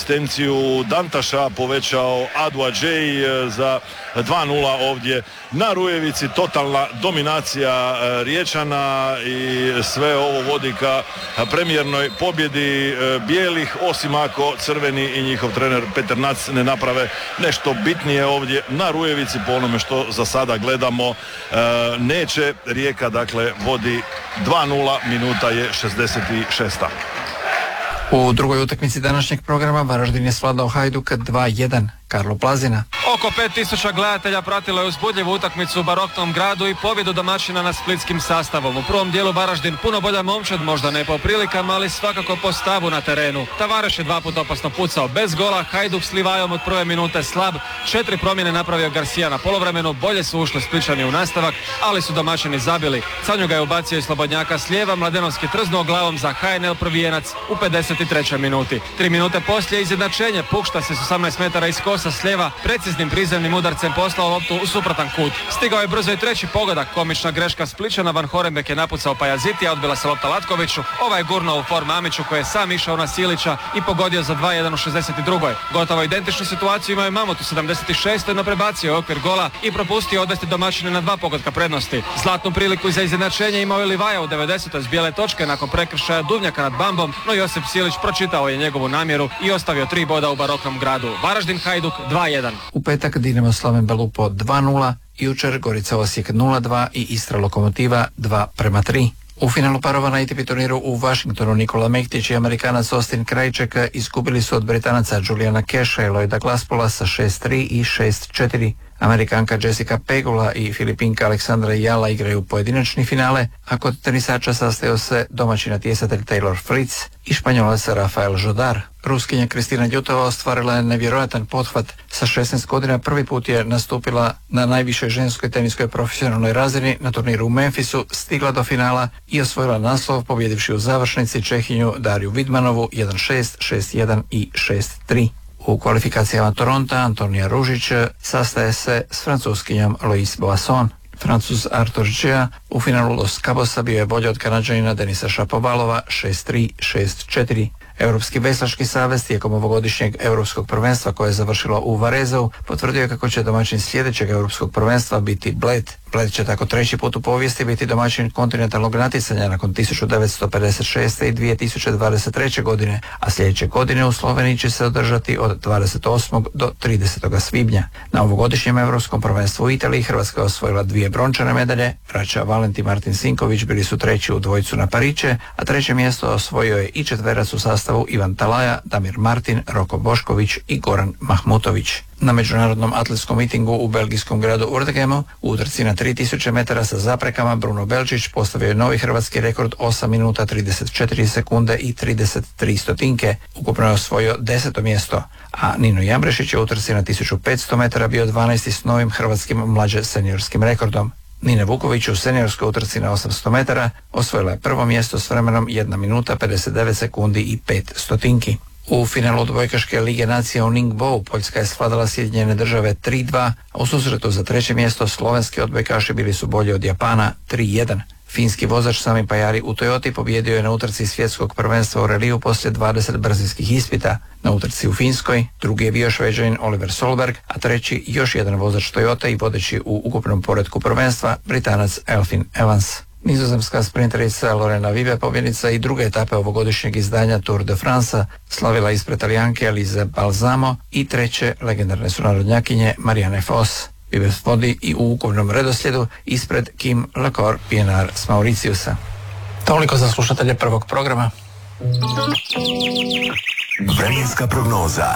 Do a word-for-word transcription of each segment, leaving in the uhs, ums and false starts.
asistenciju Dantaša, povećao Adu Adžej za dva nula ovdje na Rujevici. Totalna dominacija Riječana i sve ovo vodi ka premijernoj pobjedi bijelih, osim ako crveni i njihov trener Petar Nac ne naprave nešto bitnije ovdje na Rujevici. Po onome što za sada gledamo neće. Rijeka dakle vodi dva nula, minuta je šezdeset šesta. U drugoj utakmici današnjeg programa Varaždin je svladao Hajduka dva jedan. Karlo Plazina. Oko pet tisuća gledatelja pratilo je uzbudljivu utakmicu u baroknom gradu i pobjedu domaćina nad splitskim sastavom. U prvom dijelu Varaždin puno bolja momčad, možda ne po prilikama, ali svakako po stavu na terenu. Tavares je dva puta opasno pucao bez gola, Hajduk s Livajom od prve minute slab, četiri promjene napravio Garcia na poluvremenu, bolje su ušli Spličani u nastavak, ali su domaćini zabili. Canju ga je ubacio i Slobodnjaka s lijeva, Mladenovski trznuo glavom za H N L prvijenac u pedeset trećoj minuti. Tri minute poslije izjednačenje, Pukšta se s osamnaest metara iz kosa s lijeva preciznim prizemnim udarcem poslao loptu u suprotan kut. Stigao je brzo i treći pogodak, komična greška Spličana, Van Horenbeck je napucao Pajazitija, odbila se lopta Latkoviću, ovaj je gurnuo u for Mamiću koji je sam išao na Silića i pogodio za dva jedan u šezdeset drugoj. Gotovo identičnu situaciju imao je Mamut u sedamdeset šestoj, no prebacio je okvir gola i propustio odvesti domaćine na dva pogotka prednosti. Zlatnu priliku za izjednačenje imao je Livaja u devedesetoj s bijele točke nakon prekršaja Duvnjaka nad Bambom, no Josip Silić pročitao je njegovu namjeru i ostavio tri boda u baroknom gradu. Varaždin Hajduk dva jedan. U petak Dinamo Slaven Belupo dva nula, jučer Gorica Osijek nula dva i Istra Lokomotiva dva prema tri. U finalu parova na A T P turniru u Washingtonu Nikola Mektić i Amerikanac Austin Krajček izgubili su od Britanaca Juliana Keša i Lloyda Glaspola sa šest tri i šest četiri. Amerikanka Jessica Pegula i Filipinka Aleksandra Jala igraju pojedinačni finale, a kod tenisača sastaju se domaći natjecatelj Taylor Fritz i Španjolac Rafael Jodar. Ruskinja Kristina Ljutova ostvarila je nevjerojatan pothvat. Sa šesnaest godina prvi put je nastupila na najvišoj ženskoj teniskoj profesionalnoj razini na turniru u Memphisu, stigla do finala i osvojila naslov pobjedivši u završnici Čehinju Dariju Vidmanovu jedan šest, šest jedan i šest tri. U kvalifikacijama Toronta Antonija Ružić sastaje se s francuskinjom Lois Boisson. Francuz Artur Džea u finalu Los Cabosa bio je bolji od Kanadžanina Denisa Šapovalova šest tri, šest četiri. Europski veslački savez tijekom ovogodišnjeg europskog prvenstva koje je završilo u Varezeu potvrdio je kako će domaćin sljedećeg europskog prvenstva biti Bled. Bled će tako treći put u povijesti biti domaćin kontinentalnog natjecanja nakon tisuću devetsto pedeset šeste. i dvije tisuće dvadeset treće. godine, a sljedeće godine u Sloveniji će se održati od dvadeset osmog do tridesetog svibnja. Na ovogodišnjem europskom prvenstvu u Italiji Hrvatska je osvojila dvije brončane medalje, braća Valentin Martin Sinković bili su treći u dvojcu na Pariće, a treće mjesto osvojio je i četverac u sastavu Ivan Talaja, Damir Martin, Roko Bošković i Goran Mahmutović. Na međunarodnom atletskom mitingu u belgijskom gradu Urdegemu u utrci na tri tisuće metara sa zaprekama Bruno Belčić postavio je novi hrvatski rekord osam minuta trideset četiri sekunde i trideset tri stotinke. Ukupno je osvojio deseto mjesto, a Nino Jambrešić je u utrci na tisuću petsto metara bio dvanaesti s novim hrvatskim mlađe seniorskim rekordom. Nina Vuković u seniorskoj utrci na osamsto metara osvojila je prvo mjesto s vremenom jedna minuta pedeset devet sekundi i pet stotinki. U finalu odbojkaške Lige nacija u Ningbo Poljska je svladala Sjedinjene Države tri dva, a u susretu za treće mjesto slovenski odbojkaši bili su bolji od Japana tri jedan. Finski vozač Sami Pajari u Toyoti pobjedio je na utrci svjetskog prvenstva u reliju poslije dvadeset brzinskih ispita. Na utrci u Finskoj drugi je bio Šveđanin Oliver Solberg, a treći još jedan vozač Toyota i vodeći u ukupnom poretku prvenstva Britanac Elfyn Evans. Nizozemska sprinterica Lorena Vive, pobjednica i druge etape ovogodišnjeg izdanja Tour de France, slavila ispred Talijanke Elize Balsamo i treće legendarne sunarodnjakinje Marianne Vos. Vive vodi i u ukupnom redoslijedu ispred Kim Lecor Pienaar s Mauriciusa. Toliko za slušatelje prvog programa. Vremenska prognoza.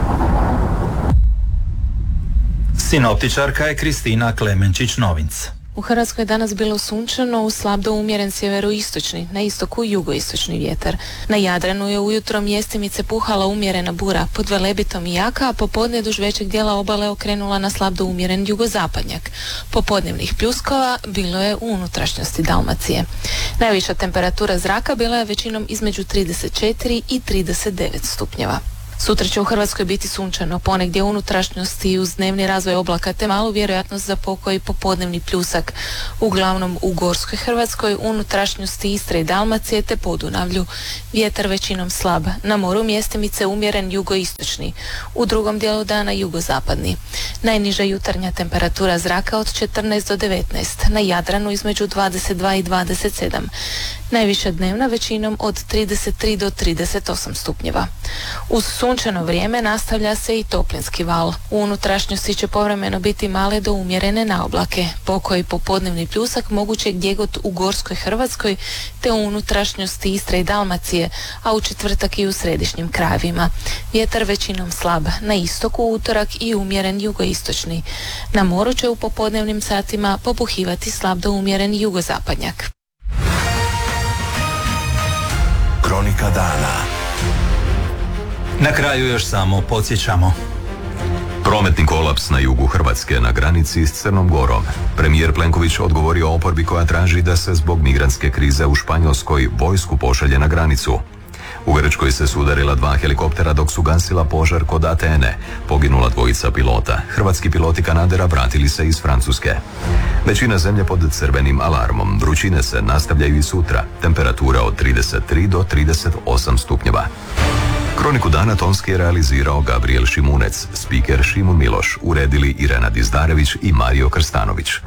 Sinoptičarka je Kristina Klemenčić-Novinc. U Hrvatskoj je danas bilo sunčano, u slab do umjeren sjeveroistočni, na istoku jugoistočni vjetar. Na Jadranu je ujutro mjestimice puhala umjerena bura, pod Velebitom i jaka, a popodne duž većeg dijela obale okrenula na slab do umjeren jugozapadnjak. Popodnevnih pljuskova bilo je u unutrašnjosti Dalmacije. Najviša temperatura zraka bila je većinom između trideset četiri i trideset devet stupnjeva. Sutra će u Hrvatskoj biti sunčano, ponegdje u unutrašnjosti uz dnevni razvoj oblaka te malu vjerojatnost za pokoj popodnevni pljusak. Uglavnom u Gorskoj Hrvatskoj, unutrašnjosti Istre i Dalmacije te Podunavlju. Vjetar većinom slab, na moru mjestimice umjeren jugoistočni, u drugom dijelu dana jugozapadni. Najniža jutarnja temperatura zraka od četrnaest do devetnaest, na Jadranu između dvadeset dva i dvadeset sedam. Najviša dnevna većinom od trideset tri do trideset osam stupnjeva. Uz sunčano vrijeme nastavlja se i toplinski val. U unutrašnjosti će povremeno biti male do umjerene naoblake. Pokoj popodnevni pljusak moguće gdje god u Gorskoj Hrvatskoj te u unutrašnjosti Istre i Dalmacije, a u četvrtak i u središnjim krajevima. Vjetar većinom slab, na istoku u utorak i umjeren jugoistočni. Na moru će u popodnevnim satima popuhivati slab do umjeren jugozapadnjak. Kronika dana. Na kraju još samo podsjećamo. Prometni kolaps na jugu Hrvatske na granici s Crnom Gorom. Premijer Plenković odgovorio oporbi koja traži da se zbog migrantske krize u Španjolskoj vojsku pošalje na granicu. U Grčkoj se sudarila dva helikoptera dok su gasila požar kod Atene. Poginula dvojica pilota. Hrvatski piloti Kanadera vratili se iz Francuske. Većina zemlje pod crvenim alarmom. Vrućine se nastavljaju i sutra. Temperatura od trideset tri do trideset osam stupnjeva. Kroniku dana tonski je realizirao Gabriel Šimunec, spiker Šimun Miloš, uredili Irena Dizdarević i Mario Krstanović.